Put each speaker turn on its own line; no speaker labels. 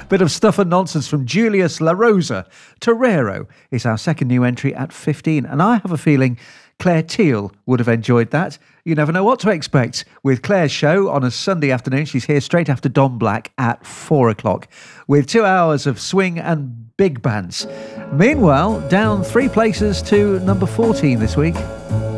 Bit of stuff and nonsense from Julius La Rosa. Torero is our second new entry at 15, and I have a feeling Claire Teal would have enjoyed that. You never know what to expect with Claire's show on a Sunday afternoon. She's here straight after Don Black at 4 o'clock with 2 hours of swing and big bands. Meanwhile, down 3 places to number 14 this week.